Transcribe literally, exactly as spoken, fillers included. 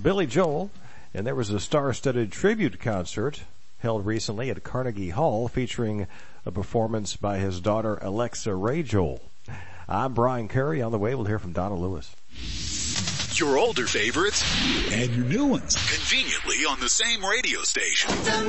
Billy Joel, and there was a star-studded tribute concert held recently at Carnegie Hall featuring a performance by his daughter Alexa Ray Joel. I'm Brian Curry. On the way, we'll hear from Donna Lewis. Your older favorites and your new ones conveniently on the same radio station.